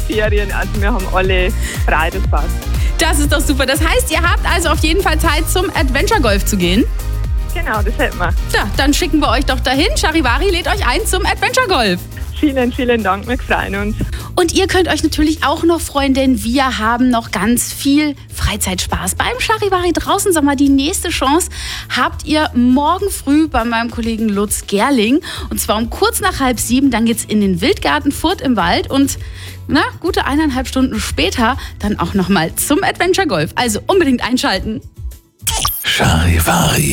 Ferien. Also wir haben alle frei, das passt. Das ist doch super. Das heißt, ihr habt also auf jeden Fall Zeit, zum Adventure Golf zu gehen? Genau, das hätten wir. Ja, dann schicken wir euch doch dahin. Charivari lädt euch ein zum Adventure Golf. Vielen, vielen Dank, wir freuen uns. Und ihr könnt euch natürlich auch noch freuen, denn wir haben noch ganz viel Freizeitspaß beim Charivari draußen. Sag mal, die nächste Chance habt ihr morgen früh bei meinem Kollegen Lutz Gerling. Und zwar um kurz nach 6:30. Dann geht's in den Wildgarten Furth im Wald. Und gute 1,5 Stunden später dann auch noch mal zum Adventure Golf. Also unbedingt einschalten. Charivari.